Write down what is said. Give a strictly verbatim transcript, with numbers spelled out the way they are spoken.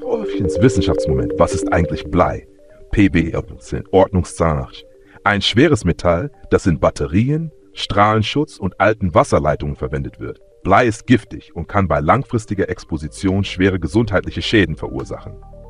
Ins Wissenschaftsmoment. Was ist eigentlich Blei? P B, Ordnungszahnarch. Ein schweres Metall, das in Batterien, Strahlenschutz und alten Wasserleitungen verwendet wird. Blei ist giftig und kann bei langfristiger Exposition schwere gesundheitliche Schäden verursachen.